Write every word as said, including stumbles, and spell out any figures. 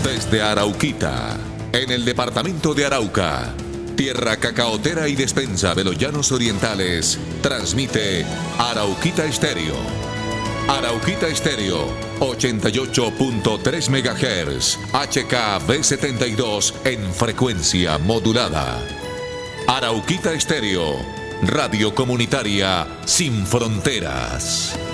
Desde Arauquita, en el departamento de Arauca, tierra cacaotera y despensa de los llanos orientales, transmite Arauquita Estéreo. Arauquita Estéreo, ochenta y ocho punto tres megahertz, H K B setenta y dos en frecuencia modulada. Arauquita Estéreo, radio comunitaria sin fronteras.